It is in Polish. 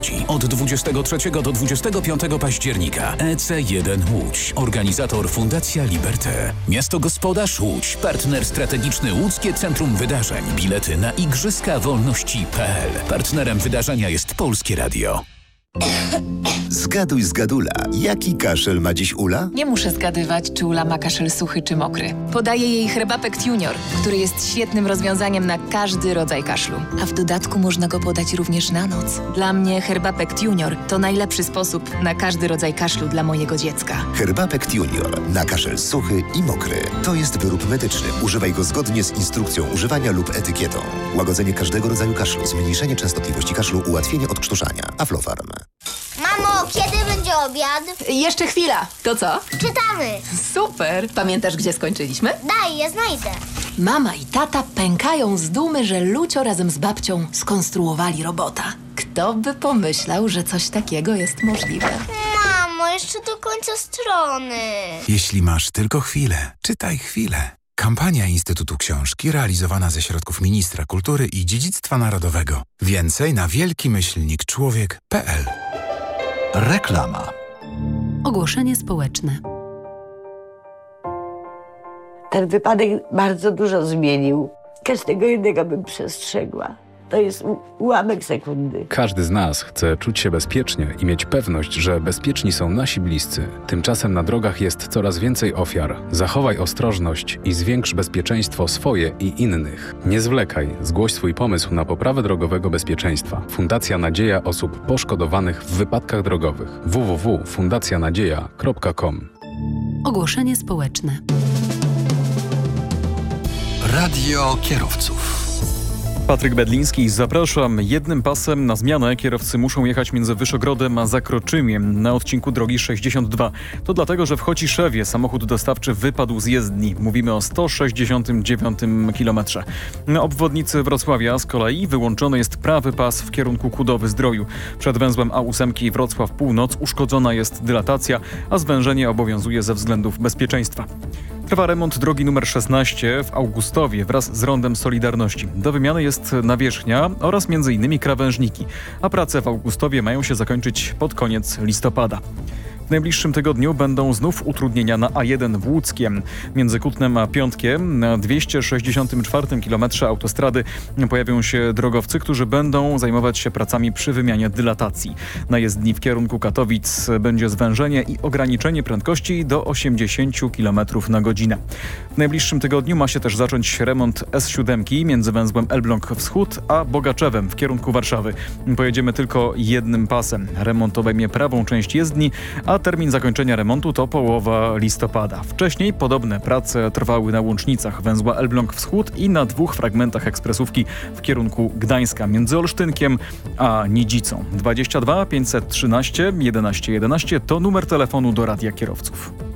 Od 23 do 25 października EC1 Łódź. Organizator Fundacja Liberté. Miasto Gospodarz Łódź. Partner strategiczny Łódzkie Centrum Wydarzeń. Bilety na Igrzyska Wolności.pl. Partnerem wydarzenia jest Polskie Radio. Zgaduj z Gadula. Jaki kaszel ma dziś Ula? Nie muszę zgadywać, czy Ula ma kaszel suchy czy mokry. Podaję jej Herbapekt Junior, który jest świetnym rozwiązaniem na każdy rodzaj kaszlu. A w dodatku można go podać również na noc. Dla mnie Herbapekt Junior to najlepszy sposób na każdy rodzaj kaszlu dla mojego dziecka. Herbapekt Junior. Na kaszel suchy i mokry. To jest wyrób medyczny. Używaj go zgodnie z instrukcją używania lub etykietą. Łagodzenie każdego rodzaju kaszlu, zmniejszenie częstotliwości kaszlu, ułatwienie odkrztuszania. Aflofarm. Mamo, kiedy będzie obiad? Jeszcze chwila. To co? Czytamy. Super. Pamiętasz, gdzie skończyliśmy? Daj, ja znajdę. Mama i tata pękają z dumy, że Lucio razem z babcią skonstruowali robota. Kto by pomyślał, że coś takiego jest możliwe? Mamo, jeszcze do końca strony. Jeśli masz tylko chwilę, czytaj chwilę. Kampania Instytutu Książki realizowana ze środków Ministra Kultury i Dziedzictwa Narodowego. Więcej na wielkimyślnikczłowiek.pl. Reklama. Ogłoszenie społeczne. Ten wypadek bardzo dużo zmienił. Każdego jednego bym przestrzegła. To jest ułamek sekundy. Każdy z nas chce czuć się bezpiecznie i mieć pewność, że bezpieczni są nasi bliscy. Tymczasem na drogach jest coraz więcej ofiar. Zachowaj ostrożność i zwiększ bezpieczeństwo swoje i innych. Nie zwlekaj, zgłoś swój pomysł na poprawę drogowego bezpieczeństwa. Fundacja Nadzieja Osób Poszkodowanych w Wypadkach Drogowych. www.fundacjanadzieja.com. Ogłoszenie społeczne. Radio kierowców. Patryk Bedliński, zapraszam. Jednym pasem na zmianę kierowcy muszą jechać między Wyszogrodem a Zakroczymiem na odcinku drogi 62. To dlatego, że w Chociszewie samochód dostawczy wypadł z jezdni. Mówimy o 169 kilometrze. Na obwodnicy Wrocławia z kolei wyłączony jest prawy pas w kierunku Kudowy-Zdroju. Przed węzłem A8 Wrocław Północ uszkodzona jest dylatacja, a zwężenie obowiązuje ze względów bezpieczeństwa. Trwa remont drogi nr 16 w Augustowie wraz z rondem Solidarności. Do wymiany jest nawierzchnia oraz m.in. krawężniki, a prace w Augustowie mają się zakończyć pod koniec listopada. W najbliższym tygodniu będą znów utrudnienia na A1 w Łódzkiem. Między Kutnem a Piątkiem na 264 km autostrady pojawią się drogowcy, którzy będą zajmować się pracami przy wymianie dylatacji. Na jezdni w kierunku Katowic będzie zwężenie i ograniczenie prędkości do 80 km na godzinę. W najbliższym tygodniu ma się też zacząć remont S7 między węzłem Elbląg Wschód a Bogaczewem w kierunku Warszawy. Pojedziemy tylko jednym pasem. Remont obejmie prawą część jezdni, a termin zakończenia remontu to połowa listopada. Wcześniej podobne prace trwały na łącznicach węzła Elbląg Wschód i na 2 fragmentach ekspresówki w kierunku Gdańska między Olsztynkiem a Nidzicą. 22 513 11 11 to numer telefonu do Radia Kierowców.